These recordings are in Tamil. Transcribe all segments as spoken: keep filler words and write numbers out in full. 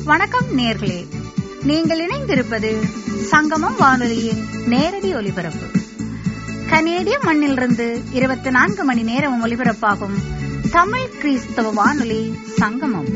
வணக்கம் நேர்களே, நீங்கள் இணைந்திருப்பது சங்கமம் வானொலியின் நேரடி ஒலிபரப்பு. கனேடிய மண்ணிலிருந்து இருபத்தி நான்கு மணி நேரம் ஒலிபரப்பாகும் தமிழ் கிறிஸ்தவ வானொலி சங்கமம்.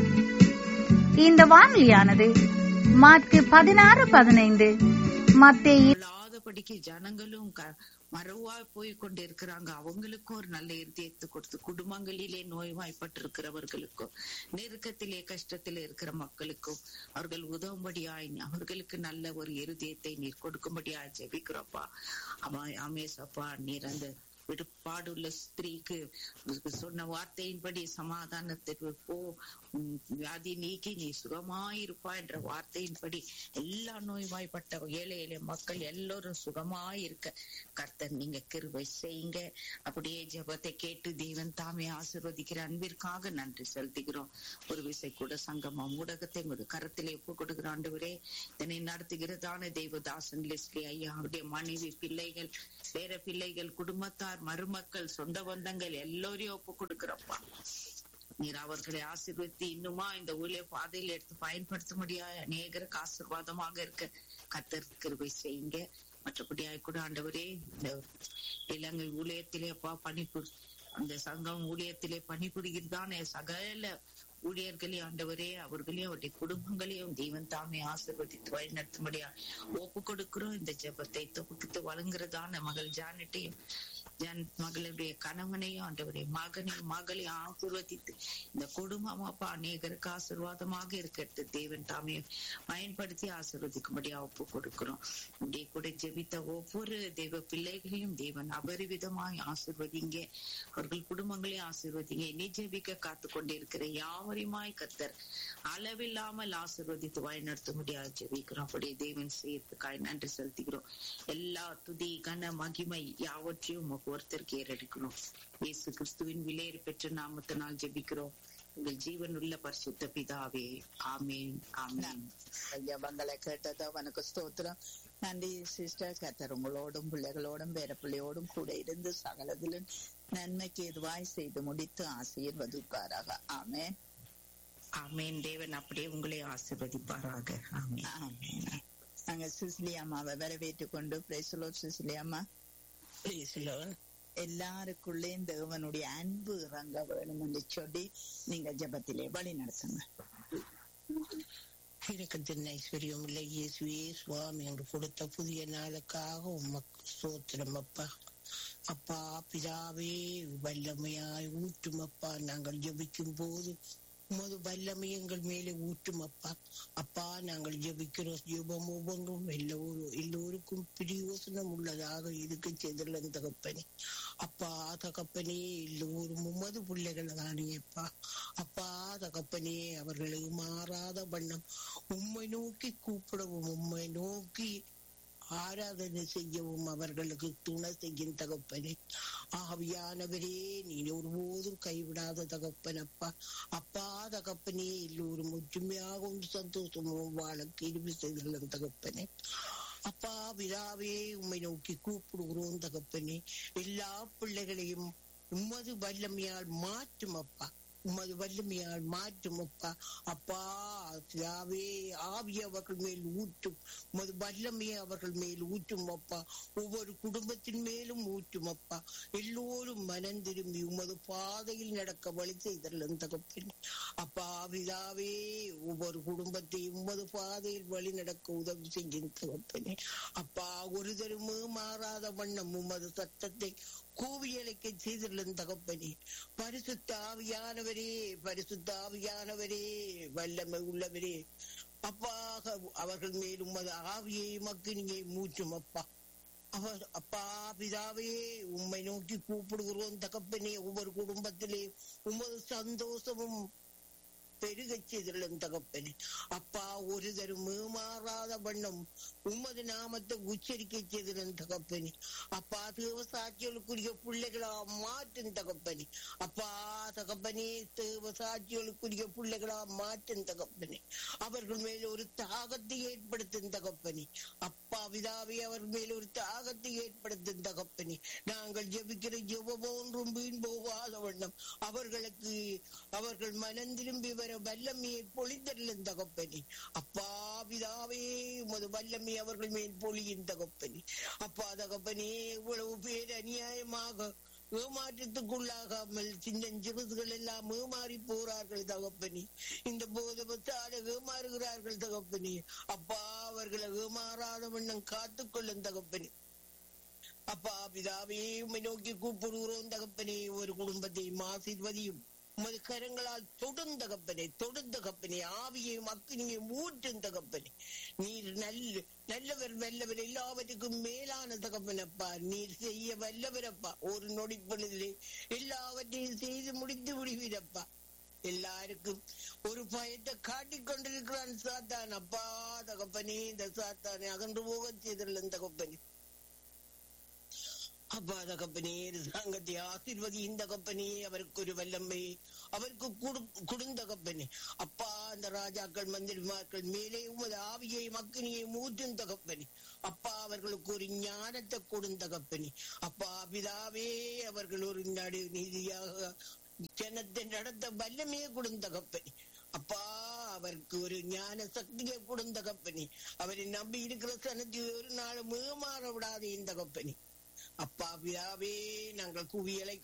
இந்த வானொலியானது மார்க்கு பதினாறு பதினைந்து மத்தேயு படிக்க ஜனங்களும் மறவா போய் கொண்டு இருக்கிறாங்க. அவங்களுக்கும் ஒரு நல்ல இருதயத்தை கொடுத்து, குடும்பங்களிலே நோய்வாய்ப்பட்டிருக்கிறவர்களுக்கும் நெருக்கத்திலே கஷ்டத்திலே இருக்கிற மக்களுக்கும் அவர்கள் உதவும்படியாய் அவர்களுக்கு நல்ல ஒரு இருதயத்தை நீர் கொடுக்கும்படியாய் ஜெபிக்கிறோப்பா. அம்மா அமேசப்பா, நீர் அந்த விடுபாடுள்ள ஸ்திரீக்கு சொன்ன வார்த்தையின்படி சமாதானத்திற்கு போ, வியாதி நீக்கி நீ சுகமாயிருப்பா என்ற வார்த்தையின்படி எல்லா நோய்வாய்ப்பட்ட ஏழை ஏழை மக்கள் எல்லோரும் சுகமாயிருக்க கர்த்தர் நீங்க கிருபை செய்யுங்க. அப்படியே ஜெபத்தை கேட்டு தேவன் தாமே ஆசீர்வதிக்கிற அன்பிற்காக நன்றி செலுத்துகிறோம். ஒரு விசை கூட சங்கமம் ஊடகத்தை உங்க கரத்திலே ஒப்பு கொடுக்கிற ஆண்டவரே, இதனை நடத்துகிறதான தெய்வதாசன் லெஸ்லி ஐயா, அவருடைய மனைவி, பிள்ளைகள், பேர பிள்ளைகள், குடும்பத்தார், மருமக்கள், சொந்த பந்தங்கள் எல்லோரையும் ஒப்பு கொடுக்கிறப்பா. நீர் அவர்களை ஆசீர்வதித்து இன்னுமா இந்த ஊழிய பாதையில் எடுத்து பயன்படுத்த முடியாது அநேகருக்கு ஆசீர்வாதமாக இருக்க கர்த்தர் கிருபை செய்யுங்க. மற்றபடியாய் கூட ஆண்டவரே, இந்த இலங்கை ஊழியத்திலே அப்பா பணிபுரி அந்த சங்கம் ஊழியத்திலே பணிபுரிகிறதான சகல ஊழியர்களையும் ஆண்டவரே, அவர்களையும் அவருடைய குடும்பங்களையும் தெய்வன் தாமே ஆசீர்வதித்து வழி நடத்தும்படியா ஒப்பு கொடுக்கிறோம். இந்த ஜெபத்தை தொகுத்து வழங்குறதான மகள் ஜானட்டையும் ஜன் மகளுடைய கணவனையும் ஆண்டவரே, மகனையும் மகளையும் ஆசீர்வதித்து இந்த குடும்பம் அப்பா அநேகருக்கு ஆசீர்வாதமாக இருக்கிறது தேவன் தாமே பயன்படுத்தி ஆசீர்வதிக்கும்படியா ஒப்பு கொடுக்கிறோம். இப்படியே கூட ஜெபித்த ஒவ்வொரு தெய்வ பிள்ளைகளையும் தேவன் அபரிவிதமாய் ஆசீர்வதிங்க, அவர்கள் குடும்பங்களையும் ஆசீர்வதிங்க. இனி ஜெபிக்க காத்து கொண்டிருக்கிற யாவரையுமாய் கர்த்தர் அளவில்லாமல் ஆசீர்வதித்து வழி நடத்த முடியாது ஜெபிக்கிறோம். அப்படியே தேவன் செய்யறதுக்காய் நன்றி செலுத்துகிறோம். எல்லா துதி கன மகிமை யாவற்றையும் ஒருத்தருக்கு ஏறெடுக்கணும். இயேசு கிறிஸ்துவின் விலையேறி பெற்ற நாமத்தினால் ஜெபிக்கிறோம் உங்கள் ஜீவன் உள்ள பரிசுத்த பிதாவே, ஆமேன் ஆமேன். ஜெபங்களை கேட்டதோ உனக்கு ஸ்தோத்திரம். நன்றி சிஸ்டர். கர்த்தர் உங்களோடும் பிள்ளைகளோடும் பேர பிள்ளையோடும் கூட இருந்து சகலத்திலும் நன்மைக்கு எதுவாய் செய்து முடித்து ஆசீர்வதிப்பாராக. ஆமேன் ஆமேன். தேவன் அப்படியே உங்களை ஆசீர்வதிப்பாராக. ஆமேன் ஆமேன். நாங்க சிசிலி அம்மாவை வரவேற்று கொண்டு பிரைஸ்லோ சிசிலி அம்மா, எல்லாருக்குள்ளேயும் தேவனுடைய அன்பு இறங்க வேணும் என்று சொல்லி நீங்க ஜெபத்திலே வழி நடத்துங்க. இரக்கத்தின் ஐஸ்வர்யம் இல்லை இயேசுவே சுவாமி என்று கொடுத்த புதிய நாளுக்காக உமக்கு ஸ்தோத்திரம் அப்பா. அப்பா பிதாவே, வல்லமையாய் ஊற்றும் அப்பா. நாங்கள் ஜெபிக்கும் போது உமது வல்லமை எங்கள் மேலே ஊற்றும் அப்பா. அப்பா நாங்கள் ஜெபிக்கிற ஜெபம் ஒவ்வொன்றும் எல்லோரும் எல்லோருக்கும் பிரயோசனம் உள்ளதாக இருக்க செய்துள்ள தகப்பனே. அப்பா தகப்பனே, எல்லோரும் உமது பிள்ளைகள் தானே அப்பா. அப்பா தகப்பனே, அவர்களுக்கு மாறாத வண்ணம் உம்மை நோக்கி கூப்பிடவும் உம்மை நோக்கி ஆராதனை செய்யவும் அவர்களுக்கு துணை செய்யும் தகப்பனே. ஆவியானவரே, நீ ஒருபோதும் கைவிடாத தகப்பன் அப்பா. அப்பா தகப்பனே, எல்லோரும் ஒற்றுமையாகவும் சந்தோஷமும் வாழ கிருபை செய்துள்ள தகப்பனே. அப்பா பிதாவே, உம்மை நோக்கி கூப்பிடுகிறோம் தகப்பனே. எல்லா பிள்ளைகளையும் உமது வல்லமையால் மாற்றும் அப்பா. உமது வல்லமையால் மாற்றும் அப்பா. அப்பா பிதாவே, ஆவி அவர்கள் மேல் ஊற்றும். உமது வல்லமையை அவர்கள் மேல் ஊற்றும் அப்பா. ஒவ்வொரு குடும்பத்தின் மேலும் ஊற்றும் அப்பா. எல்லோரும் மனம் திரும்பி உமது பாதையில் நடக்க வழி செய்தல் தகப்பன் அப்பா. பிதாவே, ஒவ்வொரு குடும்பத்தையும் உமது பாதையில் வழி நடக்க உதவி செய்யும் தகப்பனே. அப்பா ஒரு தருமே மாறாத வண்ணம் உமது சத்தத்தை கூவியலைக்க செய்துள்ள தகப்பனே. பரிசுத்த ஆவியானவரே, பரிசுத்த ஆவியானவரே, வல்லமை உள்ளவரே அப்பா, அவர்கள் மேல் உமது ஆவியை மக்கினியை மூற்றும் அப்பா. அவர் அப்பா பிதாவே, உம்மை நோக்கி கூப்பிடுகிறோம் தகப்பனே. ஒவ்வொரு குடும்பத்திலே உமது சந்தோஷமும் பெருக செய்துள்ள தகப்பனே. அப்பா ஒரு தரும் மாறாத வண்ணம் உமது நாமத்தை உச்சரிக்கை செய்துள்ள தகப்பனே. அப்பா தேவ சாட்சிகளுக்குரிய பிள்ளைகளா மாற்றும் தகப்பனே. அப்பா தகப்பனே, தேவ சாட்சிகளுக்குரிய பிள்ளைகளா மாற்றும் தகப்பனே. அவர்கள் மேல் ஒரு தாகத்தை ஏற்படுத்தும் தகப்பனே. அப்பா பிதாவே, அவர்கள் மேல் ஒரு தாகத்தை ஏற்படுத்தும் தகப்பனே. நாங்கள் ஜெபிக்கிற ஜெபம் ஒன்றும் வீண் போகாத வண்ணம் அவர்களுக்கு அவர்கள் மனம் திரும்பி வர அதிகார வல்லமையை பொழிந்தருளும் தகப்பனே. அப்பா பிதாவே உமது வல்லமை அவர்கள் மேல் பொழியின் தகப்பனே. அப்பா தகப்பனே, இவ்வளவு பேர் அநியாயமாக ஏமாற்றத்துக்குள்ளாகாமல் சின்னஞ்சிறுதுகள் எல்லாம் ஏமாறி போறார்கள் தகப்பனே. இந்த போதபத்தால ஏமாறுகிறார்கள் தகப்பனே. அப்பா அவர்களை ஏமாறாத வண்ணம் காத்துக்கொள்ளும் தகப்பனே. அப்பா பிதாவே உம்மை நோக்கி கூப்பிடுகிறோம் தகப்பனே. ஒரு குடும்பத்தை ஆசீர்வதியும் உமது கரங்களால் தொடும் தகப்பனே, தொடும் தகப்பனே. ஆவியையும் அக்கினியையும் ஊற்றும் தகப்பனே. நீர் நல்ல நல்லவர் வல்லவர், எல்லாவற்றுக்கும் மேலான தகப்பனப்பா. நீர் செய்ய வல்லவரப்பா. ஒரு நொடி பொழுதிலே எல்லாவற்றையும் செய்து முடித்து விடுவீரப்பா. எல்லாருக்கும் ஒரு பயத்தை காட்டிக் கொண்டிருக்கிறான் சாத்தான். அப்பா தகப்பனே, இந்த சாத்தானை அகன்று போக செய்துள்ள தகப்பனே. அப்பா தகப்பனே, சங்கத்தை ஆசீர்வதியின் தகப்பனே. அவருக்கு ஒரு வல்லமை அவருக்கு குடுந்தகப்பனே. அப்பா அந்த ராஜாக்கள் மந்திரிமார்கள் மேலே உமது ஆவியை மக்களியை மூற்றும் தகப்பனே. அப்பா அவர்களுக்கு ஒரு ஞானத்தை கொடுந்தகப்பனே. அப்பா பிதாவே அவர்கள் ஒரு நடு நீதியாக ஜனத்தை நடத்த வல்லமையை கொடுந்தகப்பனே. அப்பா அவருக்கு ஒரு ஞான சக்தியை கொடுந்தகப்பனே. அவரை நம்பி இருக்கிற சனத்தை ஒரு நாள் ஏமாற விடாதே தகப்பனே. அப்பா பிதாவே, நாங்கள் குவியலை